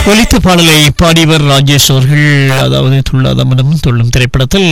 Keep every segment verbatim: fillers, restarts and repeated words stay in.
ஒலித்த பாடலை பாடியவர் ராஜேஷ் அவர்கள். அதாவது துள்ளாத மனமும் துள்ளும் திரைப்படத்தில்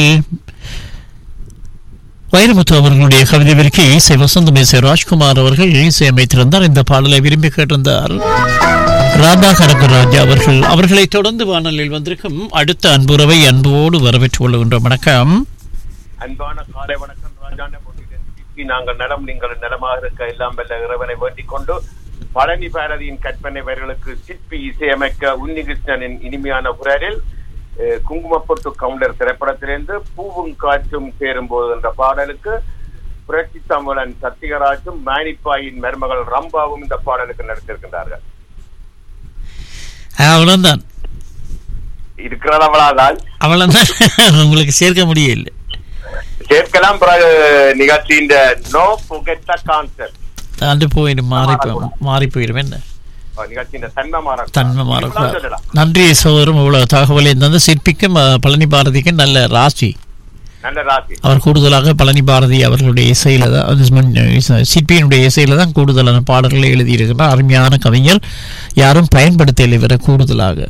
வைரமுத்து அவர்களுடைய கவிதை விரிக்கை இசை வசந்தம் இசை ராஜ்குமார் அவர்கள் இசையமைத்திருந்தார். இந்த பாடலை விரும்பி கேட்டிருந்தார் ராதா கனகராஜா அவர்கள். அவர்களை தொடர்ந்து வானலில் வந்திருக்கும் அடுத்த அன்புறவை அன்போடு வரவேற்றுக் கொள்கின்றோம். வணக்கம். அன்பான காலை வணக்கம் ராஜான. நாங்கள் நலம், நீங்கள் நலமாக இருக்க எல்லாம் வல்ல இறைவனை வேண்டிக் கொண்டு பழனி பாரதியின் கற்பனை வரிகளுக்கு சிற்பி இசையமைக்க உன்னிகிருஷ்ணனின் இனிமையான குரலில் குங்குமப்பொட்டு கவுண்டர் திரைப்படத்திலிருந்து பூவும் காற்றும் சேரும்போது என்ற பாடலுக்கு புரட்சி தமிழன் சத்தியராஜும் மானிப்பாயின் மருமகள் ரம்பாவும் இந்த பாடலுக்கு நடத்திருக்கின்றார்கள். அவ்வளவுதான் இருக்கிறது, அவ்வளவுதான் அவ்வளவுதான் உங்களுக்கு சேர்க்க முடியல. சேர்க்கலாம். பிறகு நிகழ்ச்சியின் நோ புகெட்ட கான்செப்ட் தாண்டி போயிடும், மாறி மாறி போயிடும். என்ன தன்மை மாறக்கூடாது. நன்றி சகோதரம். இவ்வளவு தகவலை தந்து சிற்பிக்கும் பழனி பாரதிக்கும் நல்ல ராசி. அவர் கூடுதலாக பழனி பாரதி அவர்களுடைய இசையில தான், சிற்பியினுடைய இசையில தான் கூடுதலான பாடல்களை எழுதியிருக்கிறார். அருமையான கவிஞர், யாரும் பயன்படுத்தலை இவரை கூடுதலாக.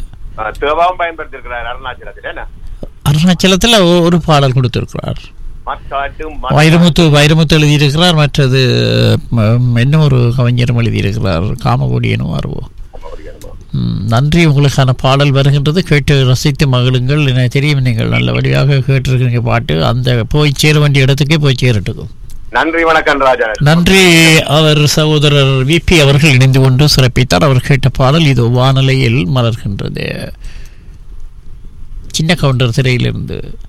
அருணாச்சலத்தில் ஒரு பாடல் கொடுத்திருக்கிறார். வைரமுத்து வைரமுத்து எழுதியிருக்கிறார். மற்றது என்ன ஒரு கவிஞரும் எழுதியிருக்கிறார், காமகோடியனும் வருவோம். நன்றி. உங்களுக்கான பாடல் வருகின்றது, கேட்டு ரசித்து மகிழுங்கள். எனக்கு தெரியும் நீங்கள் நல்ல வழியாக கேட்டிருக்கீங்க பாட்டு. அந்த போய் சேர வேண்டிய இடத்துக்கே போய் சேரட்டுக்கும். நன்றி, வணக்கம் ராஜா. நன்றி. அவர் சகோதரர் விபி அவர்கள் இணைந்து கொண்டு சிறப்பித்தார். அவர் கேட்ட பாடல் இது வானலையில் மலர்கின்றது. சின்ன கவுண்டர் திரையிலிருந்து.